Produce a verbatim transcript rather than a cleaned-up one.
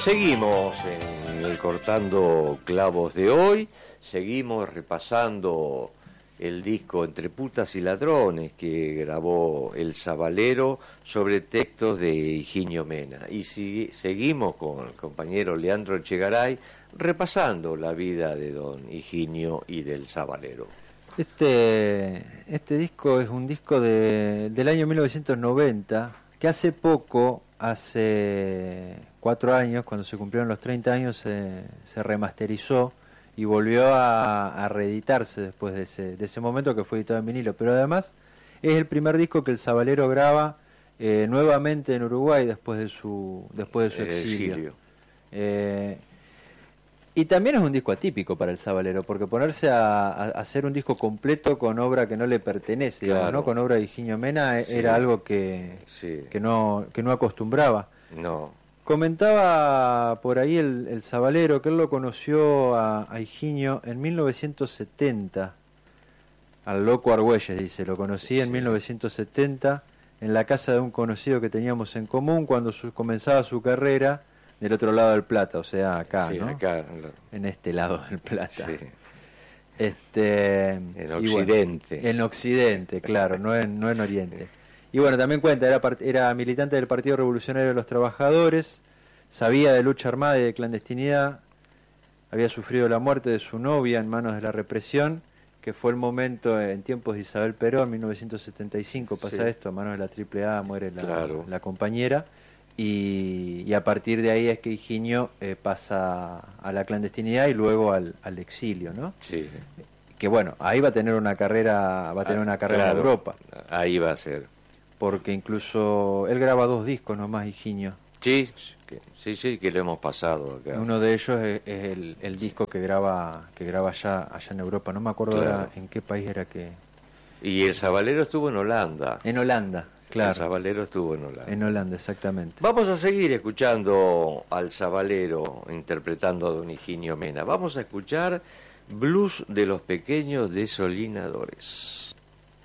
Seguimos en el Cortando Clavos de hoy, seguimos repasando el disco Entre Putas y Ladrones que grabó El Sabalero sobre textos de Higinio Mena. Y si, seguimos con el compañero Leandro Echegaray repasando la vida de don Higinio y del Sabalero. Este, este disco es un disco de, del año mil novecientos noventa, que hace poco, hace cuatro años, cuando se cumplieron los treinta años, se, se remasterizó y volvió a, a reeditarse después de ese, de ese momento, que fue editado en vinilo. Pero además es el primer disco que el Sabalero graba eh, nuevamente en Uruguay después de su, después de su exilio. exilio. Eh, Y también es un disco atípico para el Sabalero, porque ponerse a, a hacer un disco completo con obra que no le pertenece, claro. digamos, ¿no? Con obra de Higinio Mena, sí. Era algo que, sí. que, no, que no acostumbraba. No. Comentaba por ahí el, el Sabalero que él lo conoció a, a Higinio en mil novecientos setenta, al Loco Argüelles, dice, lo conocí sí. en mil novecientos setenta en la casa de un conocido que teníamos en común cuando su, comenzaba su carrera del otro lado del Plata, o sea, acá, sí, ¿no? Acá, en este lado del Plata. Sí. Este, en Occidente. Bueno, en Occidente, claro, no en, no en Oriente. Y bueno, también cuenta, era, era militante del Partido Revolucionario de los Trabajadores, sabía de lucha armada y de clandestinidad, había sufrido la muerte de su novia en manos de la represión, que fue el momento en tiempos de Isabel Perón, en mil novecientos setenta y cinco pasa sí. esto, a manos de la Triple A muere la, claro. la compañera. Y, y a partir de ahí es que Higinio eh, pasa a la clandestinidad y luego al, al exilio, ¿no? Sí. Que bueno, ahí va a tener una carrera, va a tener una carrera claro, en Europa. Ahí va a ser. Porque incluso él graba dos discos nomás, Higinio. Sí, sí, sí, que lo hemos pasado acá. Uno de ellos es, es el, el disco que graba, que graba allá, allá en Europa. No me acuerdo claro. ahora en qué país era que. Y el Sabalero estuvo en Holanda. En Holanda. Claro. El Sabalero estuvo en Holanda. En Holanda, exactamente. Vamos a seguir escuchando al Sabalero interpretando a don Higinio Mena. Vamos a escuchar Blues de los Pequeños Desolinadores.